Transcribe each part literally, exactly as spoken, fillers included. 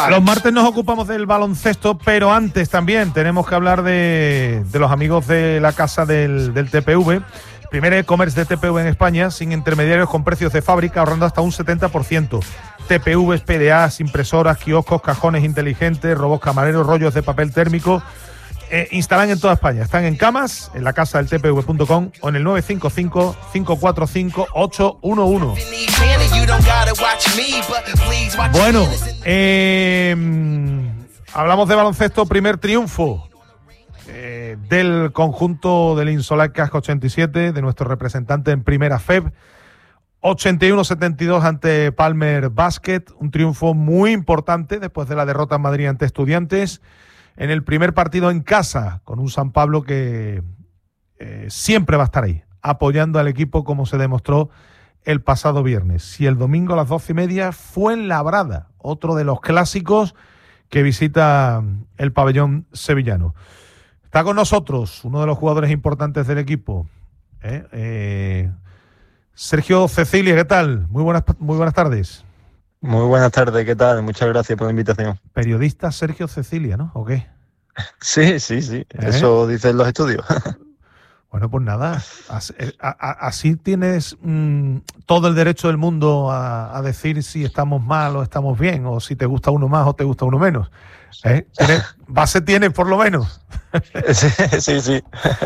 Los martes nos ocupamos del baloncesto, pero antes también tenemos que hablar de, de los amigos de la casa del, del T P V. Primer e-commerce de T P V en España, sin intermediarios, con precios de fábrica, ahorrando hasta un setenta por ciento. T P V, P D As, impresoras, kioscos, cajones inteligentes, robots camareros, rollos de papel térmico. Eh, instalan en toda España. Están en Camas, en la casa del T P V punto com o en el nueve cinco cinco, cinco cuatro cinco, ocho uno uno. Bueno, eh, hablamos de baloncesto. Primer triunfo eh, del conjunto del Insolar Casco ochenta y siete, de nuestro representante en primera F E B. ochenta y uno setenta y dos ante Palmer Basket. Un triunfo muy importante después de la derrota en Madrid ante Estudiantes. En el primer partido en casa, con un San Pablo que eh, siempre va a estar ahí, apoyando al equipo como se demostró el pasado viernes. Y el domingo a las doce y media, Fuenlabrada, otro de los clásicos que visita el pabellón sevillano. Está con nosotros uno de los jugadores importantes del equipo, ¿eh? Eh, Sergio Cecilia, ¿qué tal? Muy buenas, muy buenas tardes. Muy buenas tardes, ¿qué tal? Muchas gracias por la invitación. Periodista Sergio Cecilia, ¿no? ¿O qué? Sí, sí, sí, ¿Eh? Eso dicen los estudios. Bueno, pues nada, así, así tienes mmm, todo el derecho del mundo a, a decir si estamos mal o estamos bien, o si te gusta uno más o te gusta uno menos. ¿Eh? ¿Tienes, base tienes, por lo menos. Sí, sí, sí.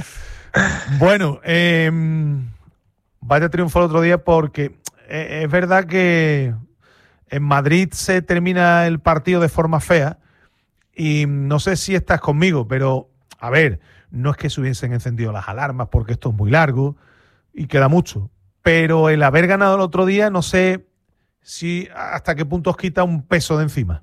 Bueno, eh, vaya triunfo el otro día, porque eh, es verdad que en Madrid se termina el partido de forma fea y no sé si estás conmigo, pero a ver, no es que se hubiesen encendido las alarmas porque esto es muy largo y queda mucho, pero el haber ganado el otro día no sé si hasta qué punto os quita un peso de encima.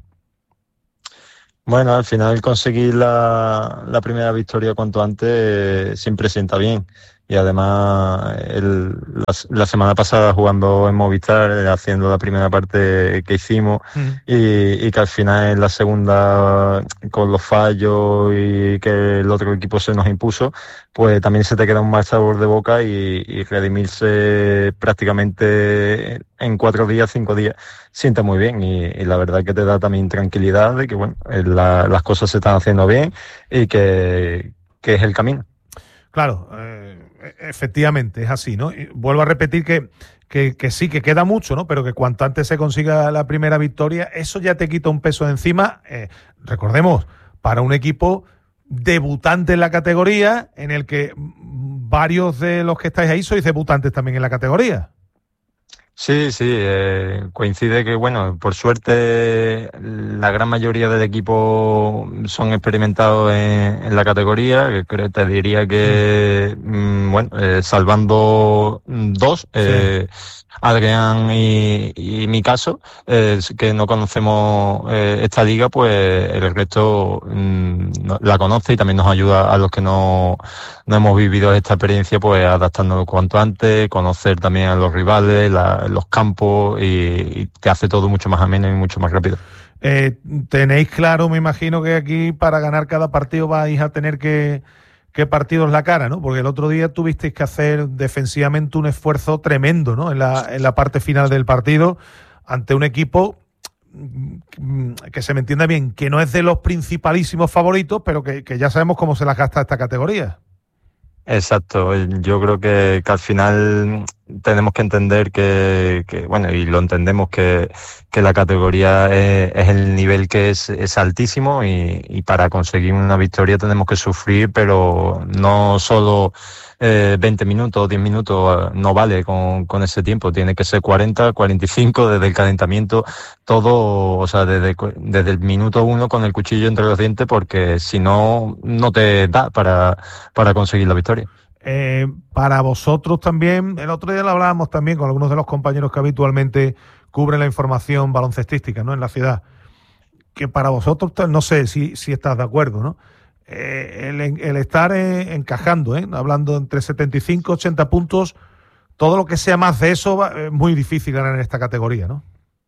Bueno, al final conseguir la, la primera victoria cuanto antes eh, siempre sienta bien. Y además, el, la, la semana pasada jugando en Movistar, haciendo la primera parte que hicimos, mm. y, y que al final en la segunda, con los fallos y que el otro equipo se nos impuso, pues también se te queda un mal sabor de boca y, y redimirse prácticamente en cuatro días, cinco días, sienta muy bien. Y, y la verdad que te da también tranquilidad de que bueno, la, las cosas se están haciendo bien y que, que es el camino. Claro, eh, efectivamente, es así, ¿no? Y vuelvo a repetir que, que, que sí, que queda mucho, ¿no? Pero que cuanto antes se consiga la primera victoria, eso ya te quita un peso de encima. Eh, recordemos, para un equipo debutante en la categoría, en el que varios de los que estáis ahí sois debutantes también en la categoría. Sí, sí, eh, coincide que, bueno, por suerte la gran mayoría del equipo son experimentados en, en la categoría, que creo, te diría que, mm, bueno, eh, salvando dos, eh, sí. Adrián y, y mi caso, eh, que no conocemos eh, esta liga, pues el resto mm, no, la conoce y también nos ayuda a los que no, no hemos vivido esta experiencia, pues adaptándonos cuanto antes, conocer también a los rivales, la, los campos y, y te hace todo mucho más ameno y mucho más rápido. Eh, tenéis claro, me imagino, que aquí para ganar cada partido vais a tener que, que partiros la cara, ¿no? Porque el otro día tuvisteis que hacer defensivamente un esfuerzo tremendo, ¿no? En la, en la parte final del partido ante un equipo que se me entienda bien, que no es de los principalísimos favoritos, pero que, que ya sabemos cómo se las gasta esta categoría. Exacto, yo creo que, que al final tenemos que entender que, que bueno, y lo entendemos, que, que la categoría es, es el nivel que es, es altísimo y, y para conseguir una victoria tenemos que sufrir, pero no solo eh, veinte minutos o diez minutos, no vale con, con ese tiempo, tiene que ser cuarenta, cuarenta y cinco desde el calentamiento, todo, o sea, desde, desde el minuto uno con el cuchillo entre los dientes, porque si no, no te da para, para conseguir la victoria. Eh, para vosotros también, el otro día lo hablábamos también con algunos de los compañeros que habitualmente cubren la información baloncestística, ¿no?, en la ciudad, que para vosotros, no sé si, si estás de acuerdo, ¿no? Eh, el, el estar eh, encajando, ¿eh? hablando entre setenta y cinco, ochenta puntos, todo lo que sea más de eso es muy difícil ganar en esta categoría, ¿no?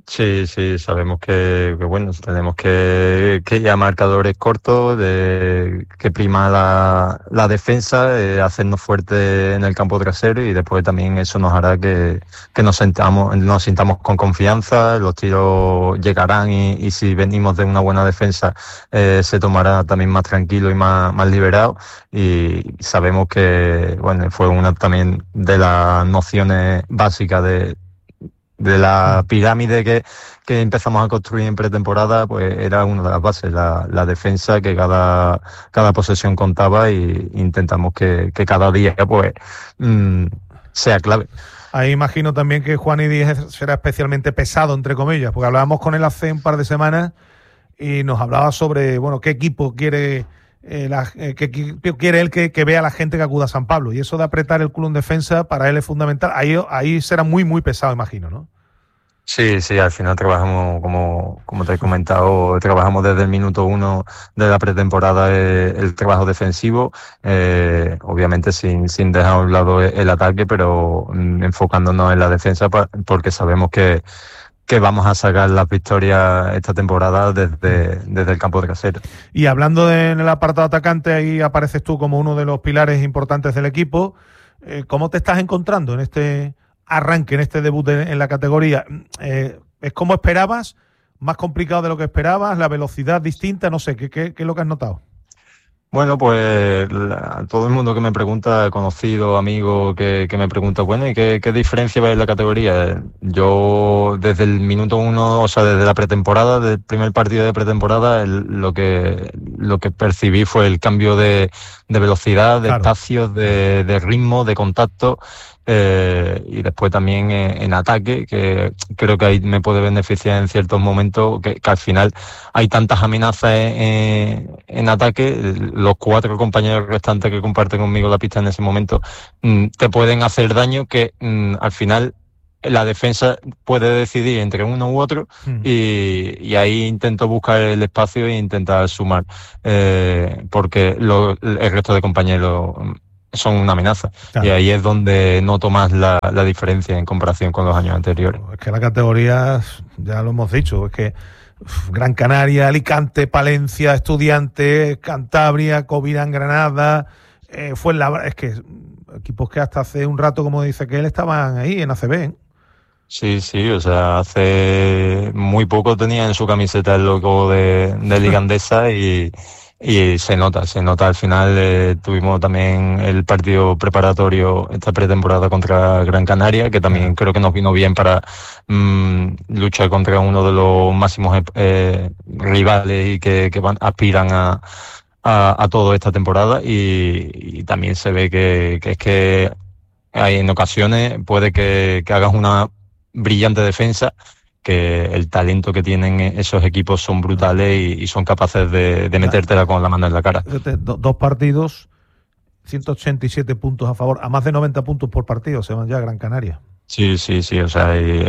Sí, sí, sabemos que, que bueno, tenemos que, que ya marcadores cortos, de, que prima la, la defensa, eh, hacernos fuertes en el campo trasero y después también eso nos hará que, que nos sentamos, nos sintamos con confianza, los tiros llegarán y, y si venimos de una buena defensa eh, se tomará también más tranquilo y más, más liberado y sabemos que, bueno, fue una también de las nociones básicas de de la pirámide que, que empezamos a construir en pretemporada, pues era una de las bases, la, la defensa, que cada, cada posesión contaba y intentamos que, que cada día pues mmm, sea clave. Ahí imagino también que Juani Díez será especialmente pesado, entre comillas, porque hablábamos con él hace un par de semanas y nos hablaba sobre, bueno, qué equipo quiere eh, la, eh, qué equipo quiere él que, que vea a la gente que acuda a San Pablo, y eso de apretar el culo en defensa para él es fundamental. Ahí, ahí será muy, muy pesado, imagino, ¿no? Sí, sí, al final trabajamos, como, como te he comentado, trabajamos desde el minuto uno de la pretemporada el, el trabajo defensivo, eh, obviamente sin, sin dejar a un lado el ataque, pero mm, enfocándonos en la defensa pa, porque sabemos que, que vamos a sacar las victorias esta temporada desde, desde el campo trasero. Y hablando de, en el apartado atacante, ahí apareces tú como uno de los pilares importantes del equipo. Eh, ¿Cómo te estás encontrando en este arranque, en este debut de, en la categoría? Eh, ¿Es como esperabas? ¿Más complicado de lo que esperabas? ¿La velocidad distinta? No sé, ¿qué, qué, qué es lo que has notado? Bueno, pues la, todo el mundo que me pregunta, conocido, amigo, que, que me pregunta, bueno, ¿y qué, qué diferencia va en la categoría? Yo desde el minuto uno, o sea, desde la pretemporada, del primer partido de pretemporada, el, lo que lo que percibí fue el cambio de, de velocidad, de claro. espacios, de, de ritmo, de contacto. Eh, y después también en, en ataque, que creo que ahí me puede beneficiar en ciertos momentos, que, que al final hay tantas amenazas en, en ataque, los cuatro compañeros restantes que comparten conmigo la pista en ese momento mm, te pueden hacer daño, que mm, al final la defensa puede decidir entre uno u otro mm. y, y ahí intento buscar el espacio e intentar sumar, eh, porque lo, el resto de compañeros son una amenaza. Claro. Y ahí es donde noto más la, la diferencia en comparación con los años anteriores. Es que la categoría, ya lo hemos dicho, es que uf, Gran Canaria, Alicante, Palencia, Estudiantes, Cantabria, Covirán, Granada, eh, Fuenlabrada, es que equipos que hasta hace un rato, como dice que él, estaban ahí en A C B, ¿eh? Sí, sí, o sea, hace muy poco tenía en su camiseta el logo de, de Liga Andesa y Y se nota, se nota al final. Eh, tuvimos también el partido preparatorio esta pretemporada contra Gran Canaria, que también creo que nos vino bien para mmm, luchar contra uno de los máximos eh, rivales y que, que van, aspiran a, a, a todo esta temporada. Y, y también se ve que, que es que hay en ocasiones puede que, que hagas una brillante defensa, que el talento que tienen esos equipos son brutales y, y son capaces de, de metértela con la mano en la cara. Dos partidos, ciento ochenta y siete puntos a favor, a más de noventa puntos por partido se van ya a Gran Canaria. Sí, sí, sí, o sea, y,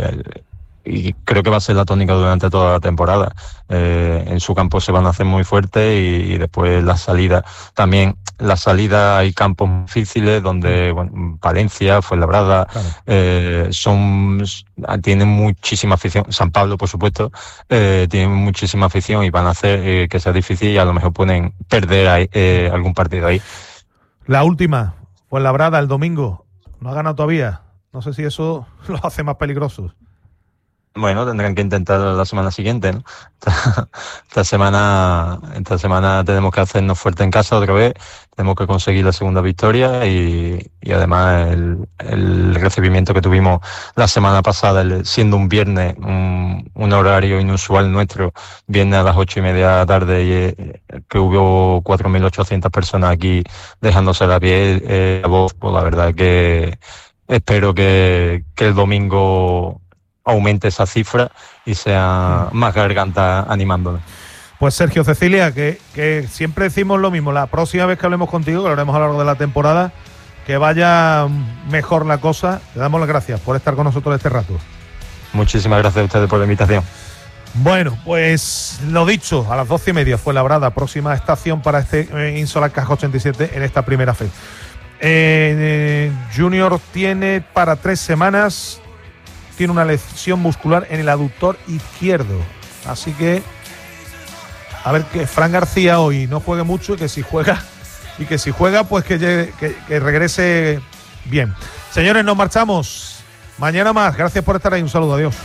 y creo que va a ser la tónica durante toda la temporada. Eh, en su campo se van a hacer muy fuertes y, y después la salida, también la salida hay campos difíciles donde, bueno, Palencia, Fuenlabrada, claro. eh, son, tienen muchísima afición, San Pablo por supuesto, eh, tienen muchísima afición y van a hacer eh, que sea difícil y a lo mejor pueden perder ahí, eh, algún partido ahí. La última, Fuenlabrada el domingo, no ha ganado todavía, no sé si eso los hace más peligrosos. Bueno, tendrán que intentar la semana siguiente, ¿no? Esta, esta semana, esta semana tenemos que hacernos fuerte en casa otra vez, tenemos que conseguir la segunda victoria y, y además el, el recibimiento que tuvimos la semana pasada, el, siendo un viernes, un, un horario inusual nuestro, viernes a las ocho y media de la tarde, y eh, que hubo cuatro mil ochocientas personas aquí dejándose la piel, eh, la voz, pues la verdad que espero que, que el domingo aumente esa cifra y sea más garganta animándome. Pues Sergio, Cecilia, que, que siempre decimos lo mismo, la próxima vez que hablemos contigo, que lo haremos a lo largo de la temporada, que vaya mejor la cosa. Te damos las gracias por estar con nosotros este rato. Muchísimas gracias a ustedes por la invitación. Bueno, pues lo dicho, a las doce y media Fuenlabrada, próxima estación para este eh, Insolar Caja ochenta y siete en esta primera fe. Eh, eh, Junior tiene para tres semanas tiene una lesión muscular en el aductor izquierdo. Así que a ver que Fran García hoy no juegue mucho y que si juega, y que si juega, pues que, llegue, que, que regrese bien. Señores, nos marchamos. Mañana más. Gracias por estar ahí. Un saludo. Adiós.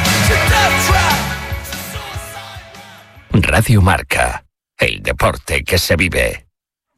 Radio Marca. El deporte que se vive.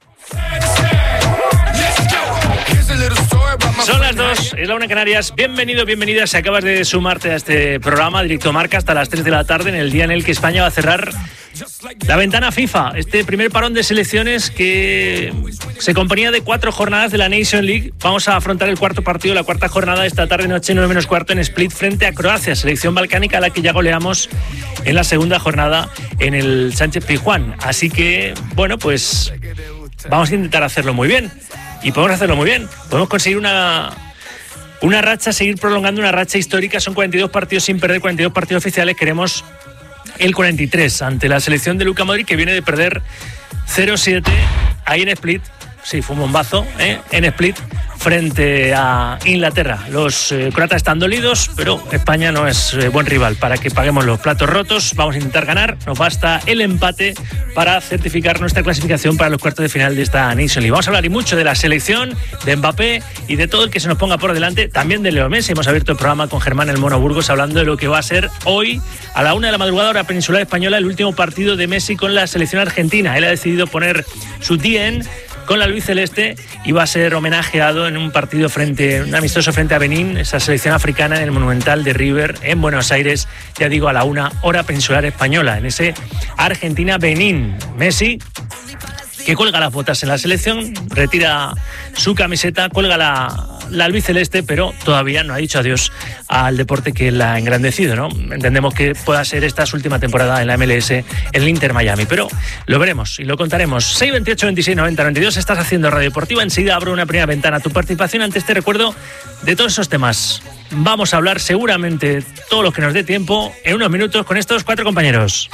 Son las dos, es la una en Canarias. Bienvenido, bienvenida. Si acabas de sumarte a este programa, Directo Marca, hasta las tres de la tarde, en el día en el que España va a cerrar la ventana FIFA. Este primer parón de selecciones que se componía de cuatro jornadas de la Nation League. Vamos a afrontar el cuarto partido, la cuarta jornada esta tarde, noche, nueve menos cuarto, en Split, frente a Croacia, selección balcánica a la que ya goleamos en la segunda jornada en el Sánchez Pizjuán. Así que, bueno, pues vamos a intentar hacerlo muy bien. Y podemos hacerlo muy bien. Podemos conseguir una, una racha, seguir prolongando una racha histórica. Son cuarenta y dos partidos sin perder, cuarenta y dos partidos oficiales. Queremos el cuarenta y tres ante la selección de Luka Modric, que viene de perder cero siete ahí en Split. Sí, fue un bombazo, ¿eh? En Split, frente a Inglaterra. Los eh, croatas están dolidos, pero España no es eh, buen rival para que paguemos los platos rotos. Vamos a intentar ganar. Nos basta el empate para certificar nuestra clasificación para los cuartos de final de esta Nation League. Vamos a hablar y mucho de la selección, de Mbappé y de todo el que se nos ponga por delante. También de Leo Messi. Hemos abierto el programa con Germán El Mono Burgos hablando de lo que va a ser hoy, a la una de la madrugada, hora peninsular española, el último partido de Messi con la selección argentina. Él ha decidido poner su D N con la albiceleste y va a ser homenajeado en un partido frente, un amistoso frente a Benín, esa selección africana, en el Monumental de River en Buenos Aires, ya digo, a la una, hora peninsular española, en ese Argentina-Benín. Messi, que cuelga las botas en la selección, retira su camiseta, cuelga la, la albiceleste, pero todavía no ha dicho adiós al deporte que la ha engrandecido, ¿no? Entendemos que pueda ser esta su última temporada en la M L S, en el Inter Miami, pero lo veremos y lo contaremos. seis veintiocho veintiséis noventa noventa y dos, estás haciendo Radio Deportiva. Enseguida abro una primera ventana a tu participación. Ante este recuerdo de todos esos temas, vamos a hablar seguramente todo lo que nos dé tiempo en unos minutos con estos cuatro compañeros.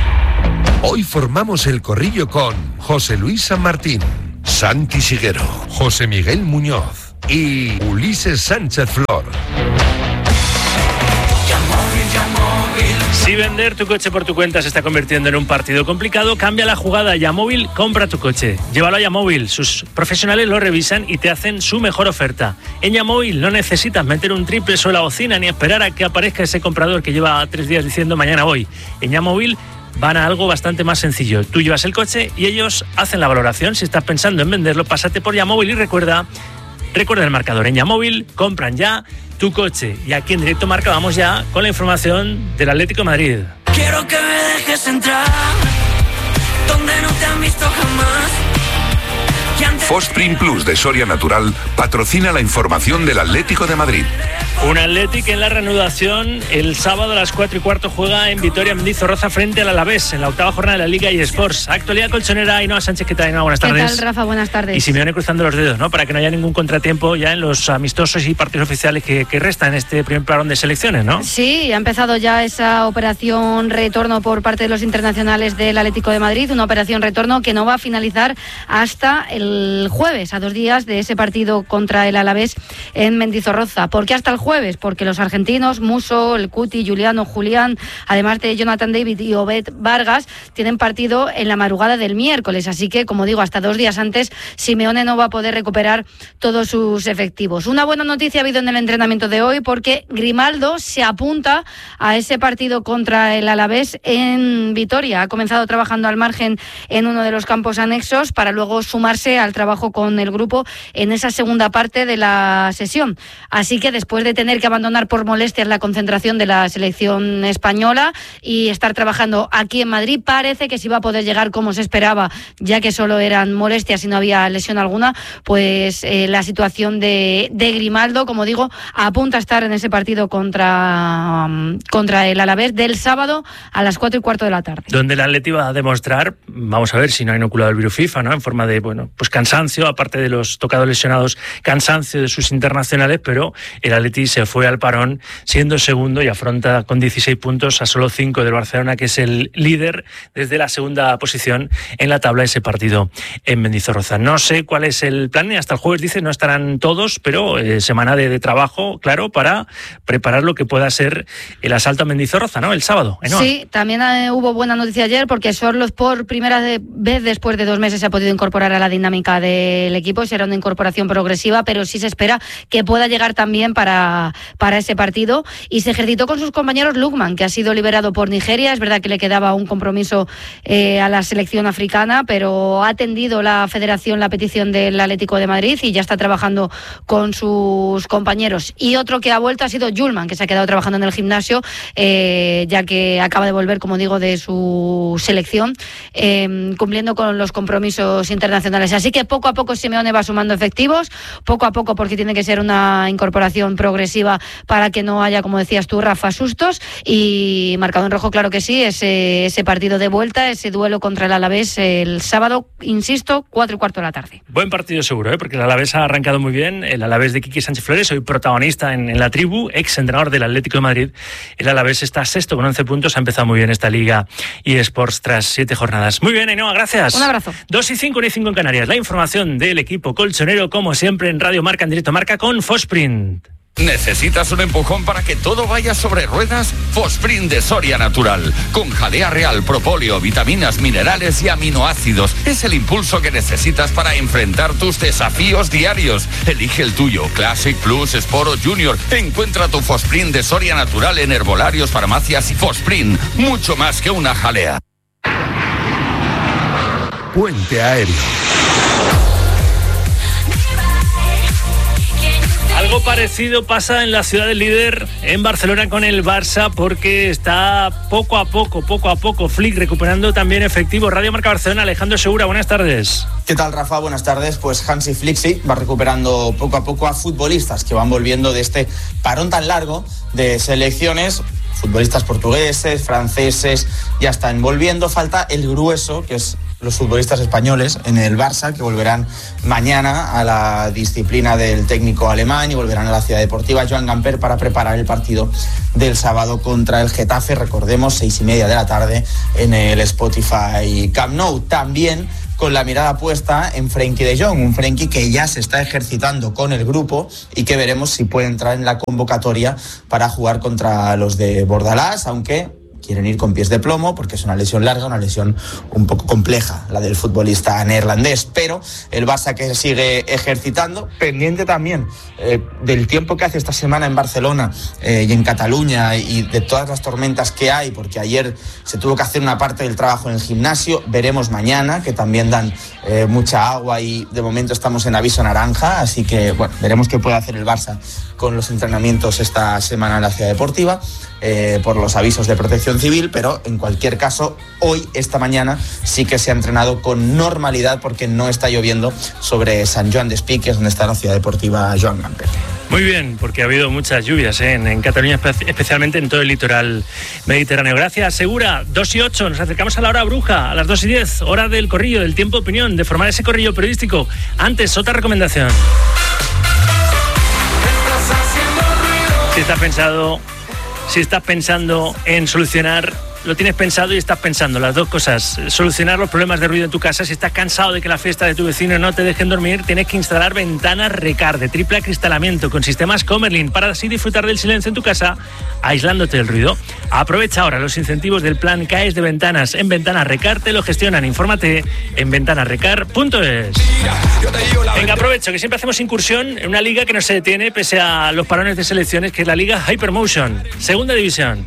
Hoy formamos el corrillo con José Luis San Martín, Santi Siguero, José Miguel Muñoz y Ulises Sánchez Flor. Si vender tu coche por tu cuenta se está convirtiendo en un partido complicado, cambia la jugada. Yamóvil, compra tu coche. Llévalo a Yamóvil. Sus profesionales lo revisan y te hacen su mejor oferta. En Yamóvil no necesitas meter un triple sobre la bocina ni esperar a que aparezca ese comprador que lleva tres días diciendo mañana voy. En Yamóvil van a algo bastante más sencillo. Tú llevas el coche y ellos hacen la valoración. Si estás pensando en venderlo, pásate por Yamóvil y recuerda, recuerda el marcador. En Yamóvil compran ya tu coche. Y aquí en Directo Marca vamos ya con la información del Atlético de Madrid. Quiero que me dejes entrar donde no te han visto jamás. Fosprint Plus de Soria Natural patrocina la información del Atlético de Madrid. Un Atlético en la reanudación. El sábado a las cuatro y cuarto juega en Vitoria Mendizorroza frente al Alavés en la octava jornada de la Liga eSports. Actualidad colchonera. Ainhoa Sánchez, ¿qué tal, Ainhoa? Buenas tardes. ¿Qué tal, Rafa? Buenas tardes. Y Simeone cruzando los dedos, ¿no? Para que no haya ningún contratiempo ya en los amistosos y partidos oficiales que, que restan en este primer parón de selecciones, ¿no? Sí, ha empezado ya esa operación retorno por parte de los internacionales del Atlético de Madrid. Una operación retorno que no va a finalizar hasta el jueves, a dos días de ese partido contra el Alavés en Mendizorroza. ¿Por qué hasta el jueves? Porque los argentinos, Musso, el Cuti, Juliano, Julián, además de Jonathan David y Obed Vargas, tienen partido en la madrugada del miércoles. Así que, como digo, hasta dos días antes, Simeone no va a poder recuperar todos sus efectivos. Una buena noticia ha habido en el entrenamiento de hoy, porque Grimaldo se apunta a ese partido contra el Alavés en Vitoria. Ha comenzado trabajando al margen en uno de los campos anexos para luego sumarse al trabajo con el grupo en esa segunda parte de la sesión. Así que después de tener que abandonar por molestias la concentración de la selección española y estar trabajando aquí en Madrid, parece que sí va a poder llegar como se esperaba, ya que solo eran molestias y no había lesión alguna. Pues eh, la situación de, de Grimaldo, como digo, apunta a estar en ese partido contra, um, contra el Alavés del sábado a las cuatro y cuarto de la tarde. Donde el Atleti va a demostrar, vamos a ver si no ha inoculado el virus FIFA, ¿no? En forma de, bueno, pues cansancio, aparte de los tocados lesionados, cansancio de sus internacionales, pero el Atleti se fue al parón siendo segundo y afronta con dieciséis puntos a solo cinco del Barcelona, que es el líder desde la segunda posición en la tabla, ese partido en Mendizorroza. No sé cuál es el plan, hasta el jueves dice no estarán todos, pero eh, semana de, de trabajo, claro, para preparar lo que pueda ser el asalto a Mendizorroza, ¿no? El sábado. ¿no? Sí, también eh, hubo buena noticia ayer porque Sorloz por primera de, vez después de dos meses se ha podido incorporar a la dinámica del equipo. Será una incorporación progresiva, pero sí se espera que pueda llegar también para, para ese partido. Y se ejercitó con sus compañeros Lukman, que ha sido liberado por Nigeria. Es verdad que le quedaba un compromiso eh, a la selección africana, pero ha atendido la federación la petición del Atlético de Madrid y ya está trabajando con sus compañeros. Y otro que ha vuelto ha sido Julman, que se ha quedado trabajando en el gimnasio, eh, ya que acaba de volver, como digo, de su selección, eh, cumpliendo con los compromisos internacionales. Así que poco a poco Simeone va sumando efectivos, poco a poco, porque tiene que ser una incorporación progresiva para que no haya, como decías tú, Rafa, sustos. Y marcado en rojo, claro que sí, ese, ese partido de vuelta, ese duelo contra el Alavés el sábado, insisto, cuatro y cuarto de la tarde. Buen partido seguro, ¿eh? Porque el Alavés ha arrancado muy bien. El Alavés de Quique Sánchez Flores, hoy protagonista en, en la tribu, ex entrenador del Atlético de Madrid. El Alavés está sexto con once puntos, ha empezado muy bien esta Liga eSports tras siete jornadas. Muy bien, Ainhoa, gracias. Un abrazo. dos y cinco, una y cinco en Canarias. La información del equipo colchonero, como siempre, en Radio Marca, en directo Marca, con Fosprint. ¿Necesitas un empujón para que todo vaya sobre ruedas? Fosprint de Soria Natural, con jalea real, propóleo, vitaminas, minerales y aminoácidos. Es el impulso que necesitas para enfrentar tus desafíos diarios. Elige el tuyo, Classic, Plus, Sport o Junior. Encuentra tu Fosprint de Soria Natural en herbolarios, farmacias y Fosprint, mucho más que una jalea. Puente Aéreo. Algo parecido pasa en la ciudad del líder, en Barcelona, con el Barça, porque está poco a poco, poco a poco, Flick recuperando también efectivo. Radio Marca Barcelona, Alejandro Segura, buenas tardes. ¿Qué tal, Rafa? Buenas tardes. Pues Hansi Flick sí, va recuperando poco a poco a futbolistas que van volviendo de este parón tan largo de selecciones. Futbolistas portugueses, franceses, ya están volviendo. Falta el grueso, que es los futbolistas españoles en el Barça, que volverán mañana a la disciplina del técnico alemán y volverán a la ciudad deportiva Joan Gamper para preparar el partido del sábado contra el Getafe. Recordemos, seis y media de la tarde en el Spotify Camp Nou. También con la mirada puesta en Frenkie de Jong, un Frenkie que ya se está ejercitando con el grupo y que veremos si puede entrar en la convocatoria para jugar contra los de Bordalás, aunque quieren ir con pies de plomo porque es una lesión larga, una lesión un poco compleja, la del futbolista neerlandés. Pero el Barça que sigue ejercitando, pendiente también eh, del tiempo que hace esta semana en Barcelona eh, y en Cataluña, y de todas las tormentas que hay, porque ayer se tuvo que hacer una parte del trabajo en el gimnasio. Veremos mañana, que también dan eh, mucha agua y de momento estamos en aviso naranja, así que bueno, veremos qué puede hacer el Barça con los entrenamientos esta semana en la ciudad deportiva, eh, por los avisos de protección civil. Pero en cualquier caso, hoy, esta mañana, sí que se ha entrenado con normalidad porque no está lloviendo sobre San Joan Despí, que es donde está la ciudad deportiva Joan Gamper. Muy bien, porque ha habido muchas lluvias ¿eh? en, en Cataluña, especialmente en todo el litoral mediterráneo. Gracias, Segura. dos y ocho, nos acercamos a la hora bruja, a las dos y diez, hora del corrillo, del tiempo de opinión, de formar ese corrillo periodístico. Antes, otra recomendación. Si estás pensado, si estás pensando en solucionar, lo tienes pensado y estás pensando las dos cosas. Solucionar los problemas de ruido en tu casa. Si estás cansado de que la fiesta de tu vecino no te dejen dormir, tienes que instalar ventanas Recar de triple acristalamiento con sistemas Comerlin para así disfrutar del silencio en tu casa, aislándote del ruido. Aprovecha ahora los incentivos del plan C A E S de ventanas. En Ventanas Recar te lo gestionan. Infórmate en ventanas recar punto es. Venga, aprovecho que siempre hacemos incursión en una liga que no se detiene pese a los parones de selecciones, que es la Liga Hypermotion, segunda división.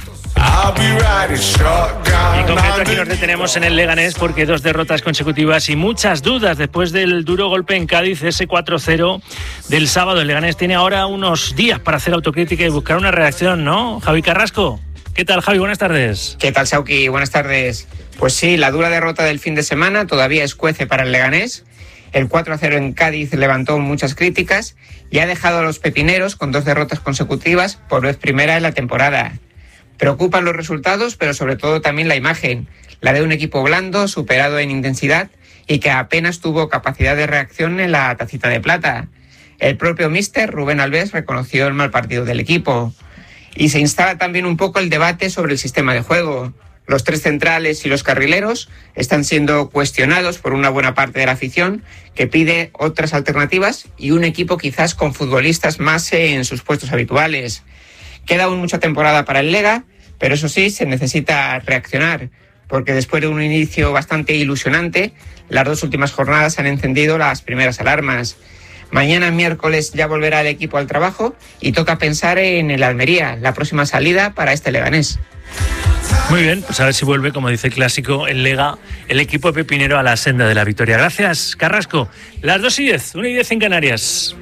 Y en concreto aquí nos detenemos en el Leganés porque dos derrotas consecutivas y muchas dudas después del duro golpe en Cádiz, ese cuatro cero del sábado. El Leganés tiene ahora unos días para hacer autocrítica y buscar una reacción, ¿no? Javi Carrasco. ¿Qué tal, Javi? Buenas tardes. ¿Qué tal, Sauki? Buenas tardes. Pues sí, la dura derrota del fin de semana todavía escuece para el Leganés. El cuatro a cero en Cádiz levantó muchas críticas y ha dejado a los pepineros con dos derrotas consecutivas por vez primera en la temporada. Preocupan los resultados, pero sobre todo también la imagen, la de un equipo blando, superado en intensidad y que apenas tuvo capacidad de reacción en la tacita de plata. El propio míster Rubén Alves reconoció el mal partido del equipo. Y se instala también un poco el debate sobre el sistema de juego. Los tres centrales y los carrileros están siendo cuestionados por una buena parte de la afición, que pide otras alternativas y un equipo quizás con futbolistas más en sus puestos habituales. Queda aún mucha temporada para el Lega, pero eso sí, se necesita reaccionar, porque después de un inicio bastante ilusionante, las dos últimas jornadas han encendido las primeras alarmas. Mañana miércoles ya volverá el equipo al trabajo y toca pensar en el Almería, la próxima salida para este leganés. Muy bien, pues a ver si vuelve, como dice el clásico, el Lega, el equipo pepinero a la senda de la victoria. Gracias, Carrasco. Las dos y diez, una y diez en Canarias.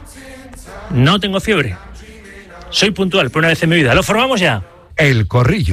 No tengo fiebre. Soy puntual por una vez en mi vida. ¿Lo formamos ya? El Corrillo.